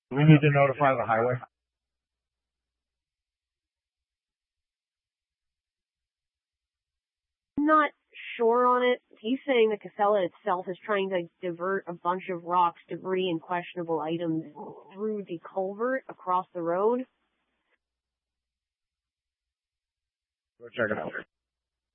Do we need to notify the highway? Not sure on it. He's saying that Casella itself is trying to divert a bunch of rocks, debris, and questionable items through the culvert across the road. Go check it out.